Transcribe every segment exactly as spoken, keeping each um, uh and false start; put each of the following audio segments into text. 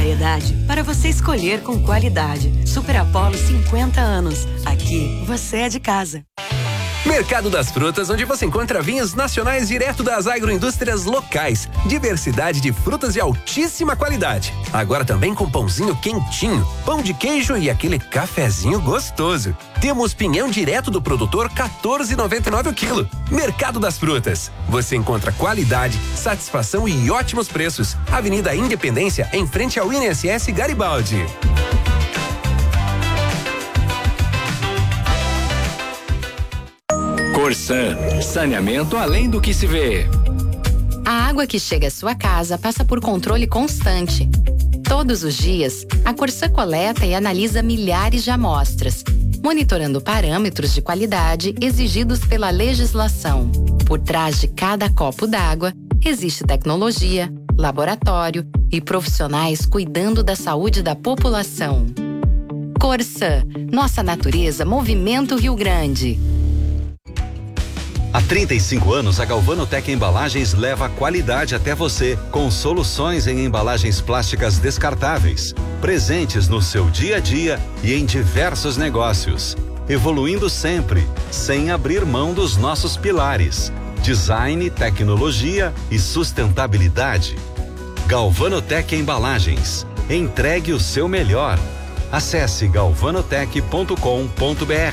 Variedade para você escolher com qualidade. Super Apollo cinquenta anos. Aqui você é de casa. Mercado das Frutas, onde você encontra vinhos nacionais direto das agroindústrias locais. Diversidade de frutas de altíssima qualidade. Agora também com pãozinho quentinho, pão de queijo e aquele cafezinho gostoso. Temos pinhão direto do produtor, quatorze reais e noventa e nove centavos o quilo. Mercado das Frutas. Você encontra qualidade, satisfação e ótimos preços. Avenida Independência, em frente ao I N S S Garibaldi. Corsan, saneamento além do que se vê. A água que chega à sua casa passa por controle constante. Todos os dias, a Corsan coleta e analisa milhares de amostras, monitorando parâmetros de qualidade exigidos pela legislação. Por trás de cada copo d'água, existe tecnologia, laboratório e profissionais cuidando da saúde da população. Corsan, nossa natureza movimenta o Rio Grande. Há trinta e cinco anos, a Galvanotec Embalagens leva a qualidade até você, com soluções em embalagens plásticas descartáveis, presentes no seu dia a dia e em diversos negócios, evoluindo sempre, sem abrir mão dos nossos pilares: design, tecnologia e sustentabilidade. Galvanotec Embalagens. Entregue o seu melhor. Acesse galvanotec ponto com ponto br.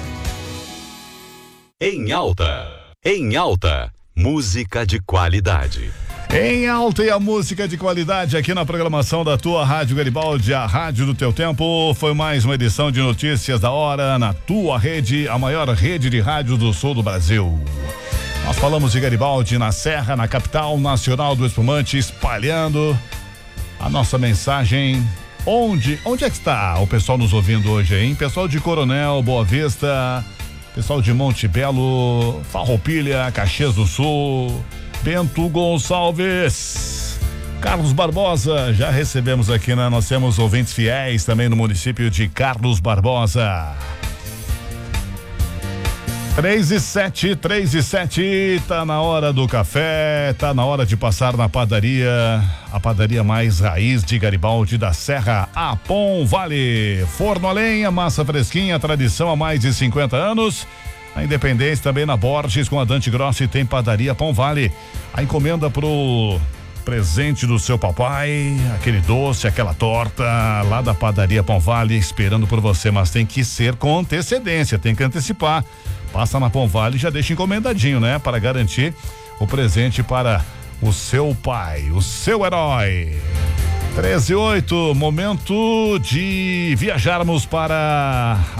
Em alta, em alta, música de qualidade. Em alta e a música de qualidade aqui na programação da tua Rádio Garibaldi, a rádio do teu tempo. Foi mais uma edição de notícias da hora na tua rede, a maior rede de rádio do sul do Brasil. Nós falamos de Garibaldi na Serra, na capital nacional do espumante, espalhando a nossa mensagem. Onde, onde é que está o pessoal nos ouvindo hoje, hein? Pessoal de Coronel, Boa Vista, pessoal de Monte Belo, Farroupilha, Caxias do Sul, Bento Gonçalves, Carlos Barbosa, já recebemos aqui, né? Nós temos ouvintes fiéis também no município de Carlos Barbosa. Três e sete, três e sete, tá na hora do café, tá na hora de passar na padaria, a padaria mais raiz de Garibaldi da Serra, a Pom Vale. Forno a lenha, massa fresquinha, tradição há mais de cinquenta anos. A Independência também na Borges com a Dante Grossi tem padaria Pom Vale. A encomenda pro presente do seu papai, aquele doce, aquela torta lá da padaria Pom Vale esperando por você, mas tem que ser com antecedência, tem que antecipar. Passa na Pom Vale e já deixa encomendadinho, né? Para garantir o presente para o seu pai, o seu herói. treze e oito, momento de viajarmos para